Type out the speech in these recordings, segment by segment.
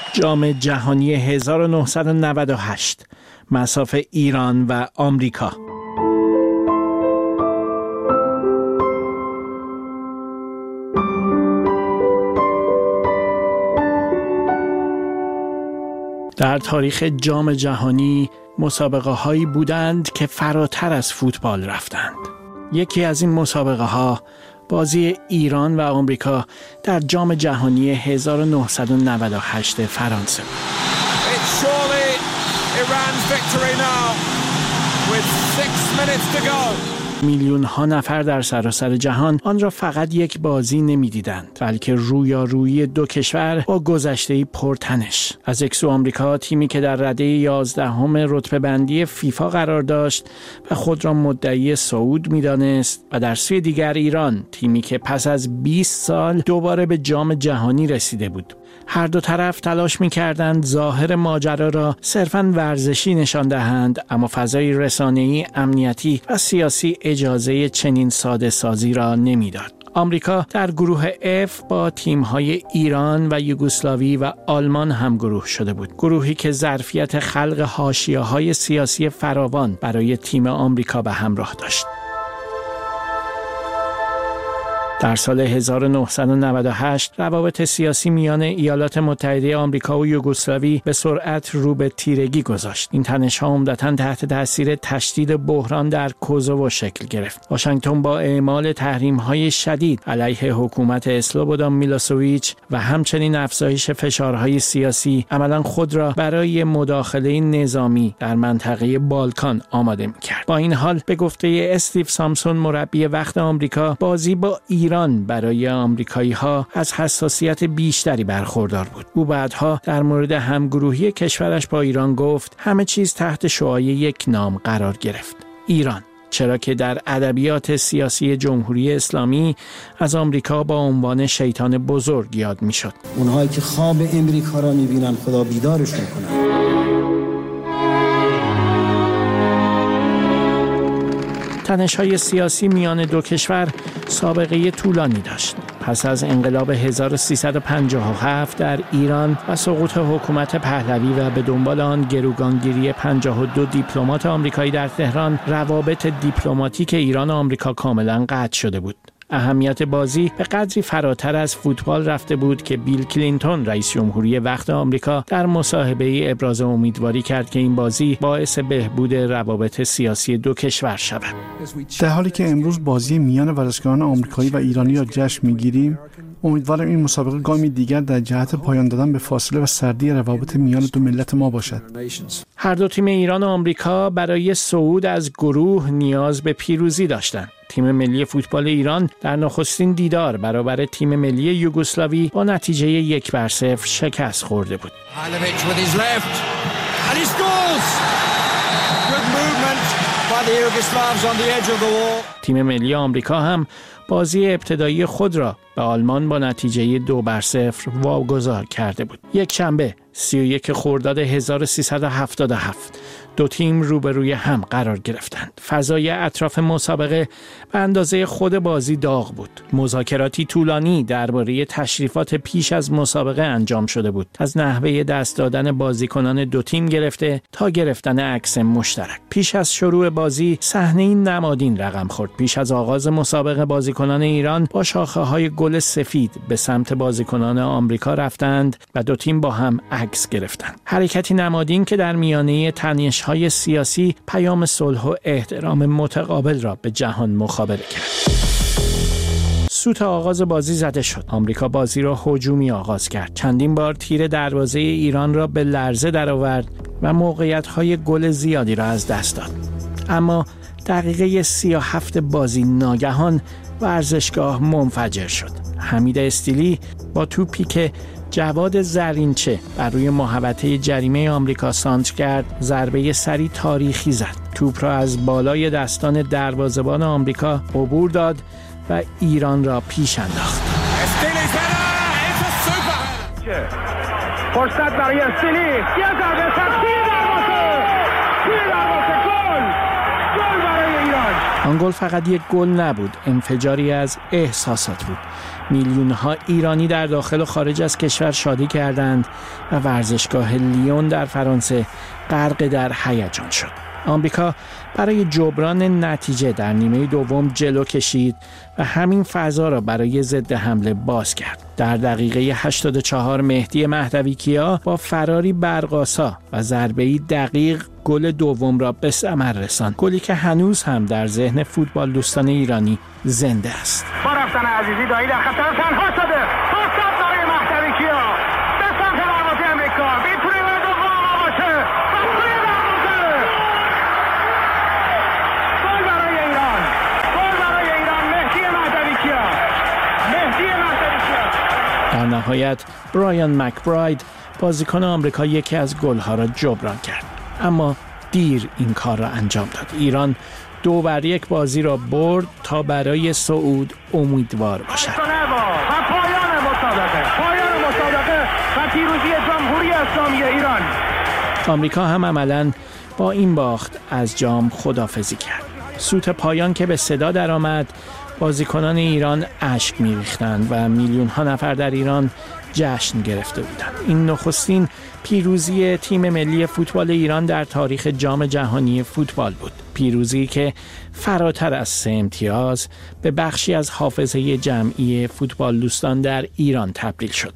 جام جهانی 1998 مصاف ایران و آمریکا. در تاریخ جام جهانی مسابقه هایی بودند که فراتر از فوتبال رفتند. یکی از این مسابقه ها بازی ایران و آمریکا در جام جهانی 1998 فرانسه بود. میلیون ها نفر در سراسر جهان آن را فقط یک بازی نمی‌دیدند، بلکه رویارویی دو کشور با گذشته‌ای پرتنش. از یک سو آمریکا، تیمی که در رده 11 رتبه بندی فیفا قرار داشت و خود را مدعی صعود می‌دانست، و در سوی دیگر ایران، تیمی که پس از 20 سال دوباره به جام جهانی رسیده بود. هر دو طرف تلاش می‌کردند ظاهر ماجرا را صرفاً ورزشی نشان دهند، اما فضای رسانه‌ای، امنیتی و سیاسی اجازه چنین ساده سازی را نمی‌داد. آمریکا در گروه F با تیم‌های ایران و یوگسلاوی و آلمان هم گروه شده بود. گروهی که ظرفیت خلق حاشیه‌های سیاسی فراوان برای تیم آمریکا به همراه داشت. در سال 1998 روابط سیاسی میان ایالات متحده آمریکا و یوگسلاوی به سرعت رو به تیرگی گذاشت. این تنش‌ها عمدتاً تحت تاثیر تشدید بحران در کوزوو شکل گرفت. واشنگتن با اعمال تحریم‌های شدید علیه حکومت اسلوبودان میلوسوویچ و همچنین افزایش فشارهای سیاسی عملاً خود را برای مداخله نظامی در منطقه بالکان آماده می‌کرد. با این حال به گفته استیو سامسون، مربی وقت آمریکا، بازی با ایران برای آمریکایی‌ها از حساسیت بیشتری برخوردار بود. او بعدها در مورد همگروهی کشورش با ایران گفت همه چیز تحت شعاع یک نام قرار گرفت: ایران. چرا که در ادبیات سیاسی جمهوری اسلامی از آمریکا با عنوان شیطان بزرگ یاد می‌شد. اونهایی که خواب امریکا را می‌بینن خدا بیدارشون کنه. تنش‌های سیاسی میان دو کشور سابقه طولانی داشت. پس از انقلاب 1357 در ایران و سقوط حکومت پهلوی و به دنبال آن گروگانگیری 52 دیپلمات آمریکایی در تهران، روابط دیپلماتیک ایران و آمریکا کاملا قطع شده بود. اهمیت بازی به قدری فراتر از فوتبال رفته بود که بیل کلینتون، رئیس جمهوری وقت آمریکا، در مصاحبه‌ای ابراز امیدواری کرد که این بازی باعث بهبود روابط سیاسی دو کشور شود. در حالی که امروز بازی میان ورزشکاران آمریکایی و ایرانی را جشن می‌گیریم، امیدوارم این مسابقه گامی دیگر در جهت پایان دادن به فاصله و سردی روابط میان دو ملت ما باشد. هر دو تیم ایران و آمریکا برای صعود از گروه نیاز به پیروزی داشتند. تیم ملی فوتبال ایران در نخستین دیدار برابر تیم ملی یوگسلاوی با نتیجه 1-0 شکست خورده بود. تیم ملی آمریکا هم بازی ابتدایی خود را به آلمان با نتیجه 2-0 واگذار کرده بود. یک شنبه 31 خرداد 1377 دو تیم روبروی هم قرار گرفتند. فضای اطراف مسابقه به اندازه خود بازی داغ بود. مذاکراتی طولانی درباره تشریفات پیش از مسابقه انجام شده بود. از نحوه دست دادن بازیکنان دو تیم گرفته تا گرفتن عکس مشترک. پیش از شروع بازی صحنه‌ای نمادین رقم خورد. پیش از آغاز مسابقه بازیکنان ایران با شاخه‌های گل سفید به سمت بازیکنان آمریکا رفتند و دو تیم با هم عکس گرفتند. حرکتی نمادین که در میانه تنش‌های سیاسی پیام صلح و احترام متقابل را به جهان مخابره کرد. سوت آغاز بازی زده شد. آمریکا بازی را هجومی آغاز کرد. چندین بار تیر دروازه ایران را به لرزه درآورد و موقعیت‌های گل زیادی را از دست داد. اما دقیقه 37 بازی ناگهان ورزشگاه منفجر شد. حمید استیلی با توپی که جواد زرینچه بر روی محوطه جریمه آمریکا سانتر کرد، ضربه سری تاریخی زد. توپ را از بالای دستان دروازه‌بان آمریکا عبور داد و ایران را پیش انداخت. فرصت برای استیلی، یه ضربه سختی آن گل فقط یک گل نبود، انفجاری از احساسات بود. میلیون‌ها ایرانی در داخل و خارج از کشور شادی کردند و ورزشگاه لیون در فرانسه غرق در هیجان شد. آمریکا برای جبران نتیجه در نیمه دوم جلو کشید و همین فضا را برای ضد حمله باز کرد. در دقیقه 84 مهدی مهدوی کیا با فراری برقاسا و ضربه‌ای دقیق گل دوم را به ثمر رساند. گلی که هنوز هم در ذهن فوتبال دوستان ایرانی زنده است. با رفتن عزیزی دایی در خطر تنها شده. فرصت برای مهدوی کیا به سمت دروازه امریکا. میتونه گل دوم باشه. گل برای ایران. گل برای ایران. مهدی مهدوی کیا. در نهایت برایان مکبراید بازیکن آمریکا یکی از گل‌ها را جبران کرد، اما دیر این کار را انجام داد. ایران 2-1 بازی را برد تا برای صعود امیدوار باشد. پایان مسابقه و پیروزی جمهوری اسلامی ایران. آمریکا هم عملاً با این باخت از جام خداحافظی کرد. سوت پایان که به صدا درآمد، بازیکنان ایران اشک می‌ریختند و میلیون‌ها نفر در ایران جشن گرفته بودند. این نخستین پیروزی تیم ملی فوتبال ایران در تاریخ جام جهانی فوتبال بود. پیروزی که فراتر از 3 امتیاز به بخشی از حافظه جمعی فوتبال دوستان در ایران تبدیل شد.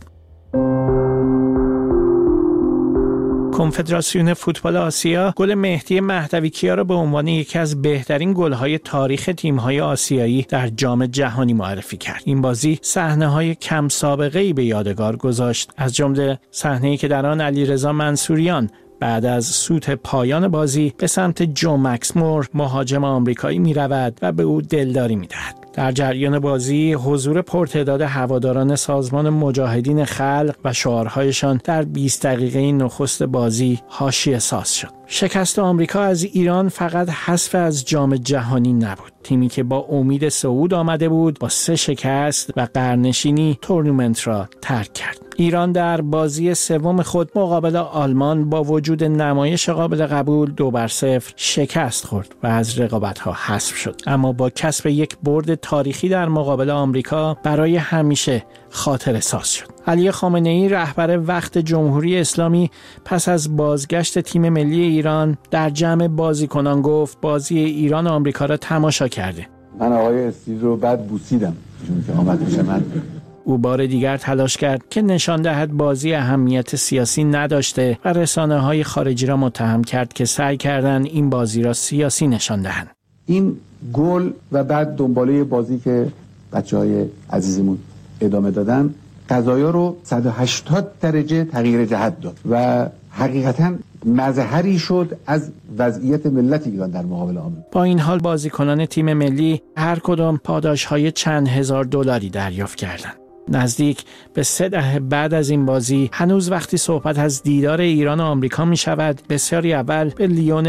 کنفدراسیون فوتبال آسیا گل مهدی مهدوی کیا را به عنوان یکی از بهترین گل‌های تاریخ تیم‌های آسیایی در جام جهانی معرفی کرد. این بازی صحنه‌های کم سابقه‌ای به یادگار گذاشت، از جمله صحنه‌ای که در آن علیرضا منصوریان بعد از سوت پایان بازی به سمت جو مکسمور مهاجم آمریکایی می‌رود و به او دلداری می‌دهد. در جریان بازی حضور پرتعداد هواداران سازمان مجاهدین خلق و شعارهایشان در 20 دقیقه نخست بازی حاشیه‌ساز شد. شکست آمریکا از ایران فقط حذف از جام جهانی نبود. تیمی که با امید صعود آمده بود با 3 شکست و قرنشینی تورنمنت را ترک کرد. ایران در بازی سوم خود مقابل آلمان با وجود نمایش قابل قبول 2-0 شکست خورد و از رقابت‌ها حذف شد. اما با کسب یک برد تاریخی در مقابل آمریکا برای همیشه خاطره ساز شد. علی خامنه‌ای رهبر وقت جمهوری اسلامی پس از بازگشت تیم ملی ایران در جمع بازیکنان گفت بازی ایران آمریکا را تماشا کرده. من آقای استیل رو بعد بوسیدم چون که آمد میشه من. او بار دیگر تلاش کرد که نشان دهد بازی اهمیت سیاسی نداشته و رسانه‌های خارجی را متهم کرد که سعی کردند این بازی را سیاسی نشان دهند. این گل و بعد دنباله بازی که بچه‌های عزیزمون ادامه دادن قضایا رو 180 درجه تغییر جهت داد و حقیقتاً مظهری شد از وضعیت ملت ایران در مقابل آمریکا. با این حال بازیکنان تیم ملی هر کدام پاداش‌های چند هزار دلاری دریافت کردند. نزدیک به 3 دهه بعد از این بازی هنوز وقتی صحبت از دیدار ایران و آمریکا می شود بسیاری اول به لیون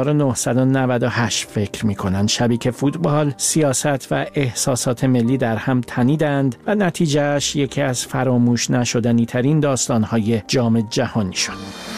1998 فکر می کنند، شبی که فوتبال، سیاست و احساسات ملی در هم تنیدند و نتیجهش یکی از فراموش نشدنی ترین داستان‌های جام جهانی شد.